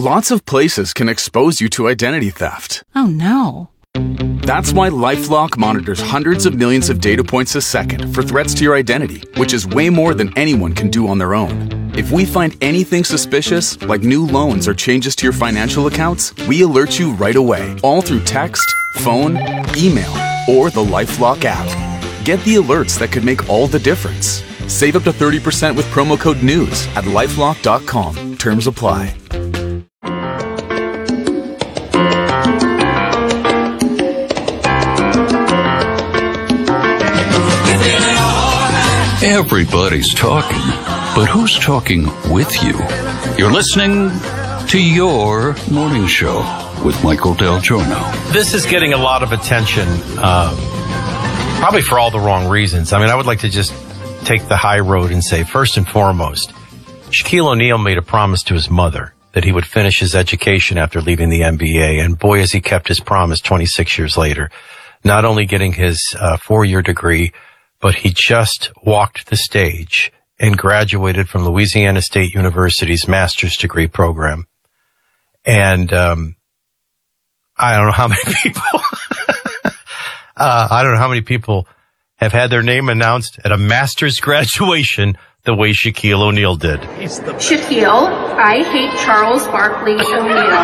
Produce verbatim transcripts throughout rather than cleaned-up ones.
lots of places can expose you to identity theft. Oh, no. That's why LifeLock monitors hundreds of millions of data points a second for threats to your identity, which is way more than anyone can do on their own. If we find anything suspicious, like new loans or changes to your financial accounts, we alert you right away, all through text, phone, email, or the LifeLock app. Get the alerts that could make all the difference. Save up to thirty percent with promo code NEWS at lifelock dot com. Terms apply. Everybody's talking, but who's talking with you? You're listening to Your Morning Show with Michael Del Giorno. This is getting a lot of attention, uh, probably for all the wrong reasons. I mean, I would like to just take the high road and say, first and foremost, Shaquille O'Neal made a promise to his mother that he would finish his education after leaving the N B A, and boy, has he kept his promise twenty-six years later. Not only getting his uh, four-year degree, but he just walked the stage and graduated from Louisiana State University's master's degree program. And um I don't know how many people, uh, I don't know how many people have had their name announced at a master's graduation the way Shaquille O'Neal did. Shaquille, I hate Charles Barkley O'Neal.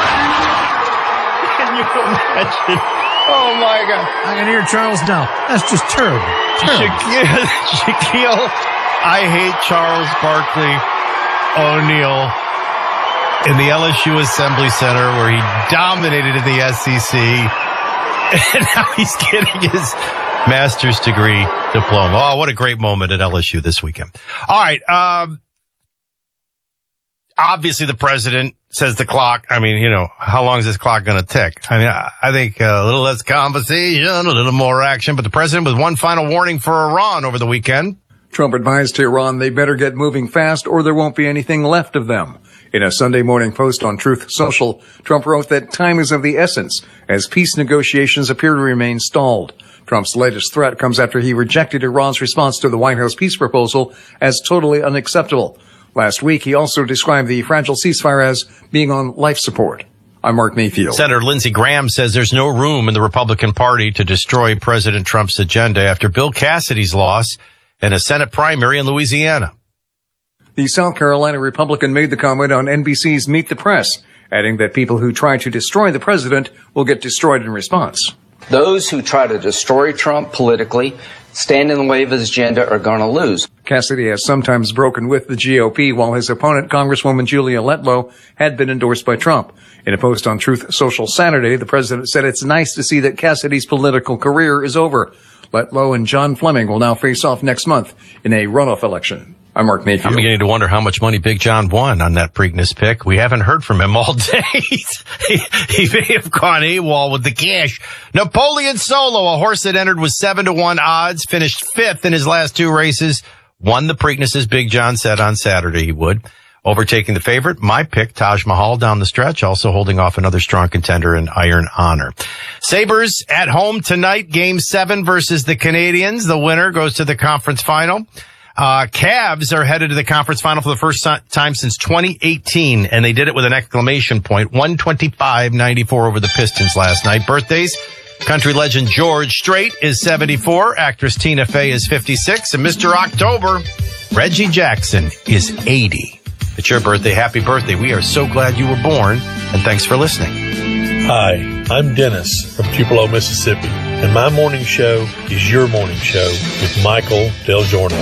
Can you imagine? Oh my God. I can hear Charles now. That's just terrible. terrible. Shaquille, Shaquille, I hate Charles Barkley O'Neal in the L S U Assembly Center where he dominated in the S E C. And now he's getting his master's degree diploma. Oh, what a great moment at L S U this weekend. All right. Um, obviously, the president says the clock. I mean, you know, how long is this clock going to tick? I mean, I, I think a little less conversation, a little more action. But the president with one final warning for Iran over the weekend. Trump advised Iran they better get moving fast or there won't be anything left of them. In a Sunday morning post on Truth Social, Trump wrote that time is of the essence as peace negotiations appear to remain stalled. Trump's latest threat comes after he rejected Iran's response to the White House peace proposal as totally unacceptable. Last week, he also described the fragile ceasefire as being on life support. I'm Mark Mayfield. Senator Lindsey Graham says there's no room in the Republican Party to destroy President Trump's agenda after Bill Cassidy's loss in a Senate primary in Louisiana. The South Carolina Republican made the comment on N B C's Meet the Press, adding that people who try to destroy the president will get destroyed in response. Those who try to destroy Trump politically, stand in the way of his agenda, are going to lose. Cassidy has sometimes broken with the G O P, while his opponent, Congresswoman Julia Letlow, had been endorsed by Trump. In a post on Truth Social Saturday, the president said it's nice to see that Cassidy's political career is over. Letlow and John Fleming will now face off next month in a runoff election. I'm Mark Mayfield. I'm beginning to wonder how much money Big John won on that Preakness pick. We haven't heard from him all day. he, he may have gone AWOL with the cash. Napoleon Solo, a horse that entered with seven to one odds, finished fifth in his last two races, won the Preakness as Big John said on Saturday he would. Overtaking the favorite, my pick, Taj Mahal down the stretch, also holding off another strong contender in Iron Honor. Sabres at home tonight, game seven versus the Canadiens. The winner goes to the conference final. Uh, Cavs are headed to the conference final for the first time since twenty eighteen, and they did it with an exclamation point. one twenty-five ninety-four over the Pistons last night. Birthdays, country legend George Strait is seventy-four, actress Tina Fey is fifty-six, and Mister October, Reggie Jackson, is eighty. It's your birthday. Happy birthday. We are so glad you were born, and thanks for listening. Hi, I'm Dennis from Tupelo, Mississippi, and my morning show is your morning show with Michael Del Giorno.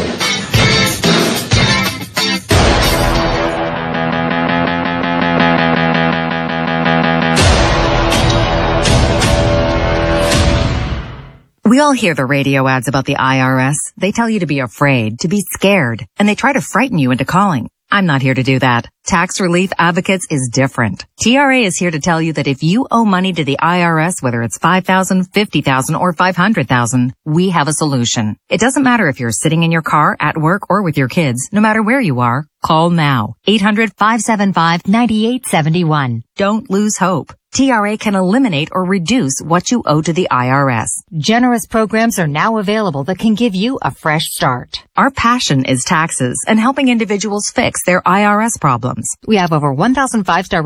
We all hear the radio ads about the I R S. They tell you to be afraid, to be scared, and they try to frighten you into calling. I'm not here to do that. Tax Relief Advocates is different. T R A is here to tell you that if you owe money to the I R S, whether it's five thousand dollars, fifty thousand dollars, or five hundred thousand dollars, we have a solution. It doesn't matter if you're sitting in your car, at work, or with your kids. No matter where you are, call now. eight hundred, five seven five, nine eight seven one. Don't lose hope. T R A can eliminate or reduce what you owe to the I R S. Generous programs are now available that can give you a fresh start. Our passion is taxes and helping individuals fix their I R S problems. We have over one thousand five-star